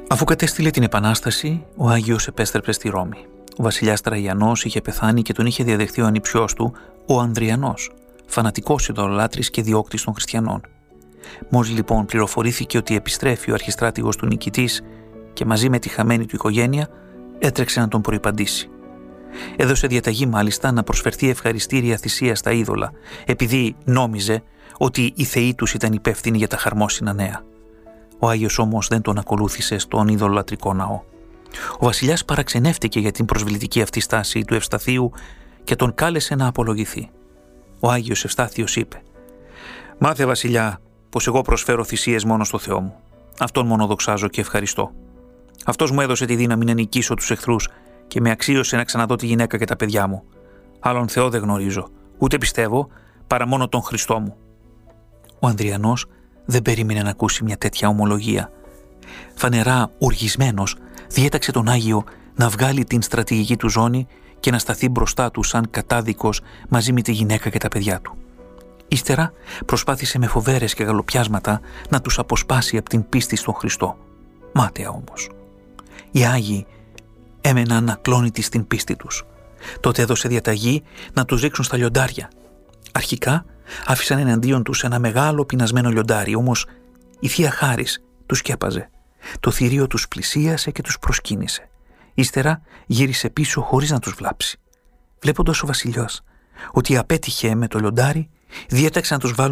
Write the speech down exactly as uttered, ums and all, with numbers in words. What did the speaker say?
Αφού κατέστειλε την Επανάσταση, ο Άγιος επέστρεψε στη Ρώμη. Ο βασιλιάς Τραγιανός είχε πεθάνει και τον είχε διαδεχθεί ο ανιψιός του, ο Ανδριανός, φανατικός ειδωλολάτρης και διώκτης των χριστιανών. Μόλις λοιπόν πληροφορήθηκε ότι επιστρέφει ο αρχιστράτηγος του νικητής και μαζί με τη χαμένη του οικογένεια, έτρεξε να τον προϋπαντήσει. Έδωσε διαταγή μάλιστα να προσφερθεί ευχαριστήρια θυσία στα είδωλα, επειδή νόμιζε ότι οι θεοί τους ήταν υπεύθυνοι για τα χαρμόσυνα νέα. Ο Άγιος όμως δεν τον ακολούθησε στον ειδωλολατρικό ναό. Ο βασιλιάς παραξενεύτηκε για την προσβλητική αυτή στάση του Ευσταθίου και τον κάλεσε να απολογηθεί. Ο Άγιος Ευστάθιος είπε: «Μάθε, βασιλιά, πως εγώ προσφέρω θυσίες μόνο στο Θεό μου. Αυτόν μόνο δοξάζω και ευχαριστώ. Αυτός μου έδωσε τη δύναμη να νικήσω τους εχθρούς και με αξίωσε να ξαναδώ τη γυναίκα και τα παιδιά μου. Άλλον Θεό δεν γνωρίζω, ούτε πιστεύω, παρά μόνο τον Χριστό μου». Ο Ανδριανός δεν περίμενε να ακούσει μια τέτοια ομολογία. Φανερά οργισμένος, διέταξε τον Άγιο να βγάλει την στρατηγική του ζώνη και να σταθεί μπροστά του σαν κατάδικος μαζί με τη γυναίκα και τα παιδιά του. Ύστερα προσπάθησε με φοβέρες και γαλοπιάσματα να τους αποσπάσει από την πίστη στον Χριστό. Μάταια όμως. Οι Άγιοι έμεναν ακλόνητοι στην πίστη τους. Τότε έδωσε διαταγή να τους ρίξουν στα λιοντάρια. Αρχικά άφησαν εναντίον τους ένα μεγάλο πεινασμένο λιοντάρι, όμως η Θεία Χάρις τους σκέπαζε. Το θηρίο τους πλησίασε και τους προσκύνησε. Ύστερα γύρισε πίσω χωρίς να τους βλάψει. Βλέποντας ο βασιλιάς ότι απέτυχε με το λιοντάρι, διέταξε να τους βάλουν